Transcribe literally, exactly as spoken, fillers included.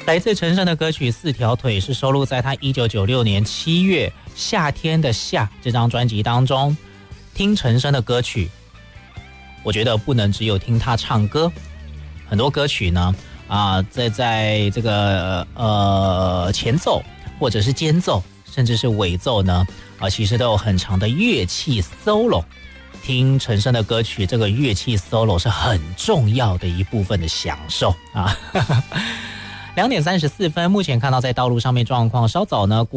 来自陈升的歌曲《四条腿》是收录在他一九九六年七月《夏天的夏》这张专辑当中。听陈升的歌曲，我觉得不能只有听他唱歌，很多歌曲呢啊，在在这个呃前奏或者是间奏，甚至是尾奏呢啊，其实都有很长的乐器 solo。听陈升的歌曲，这个乐器 solo 是很重要的一部分的享受啊。两点三十四分，目前看到在道路上面状况稍早呢。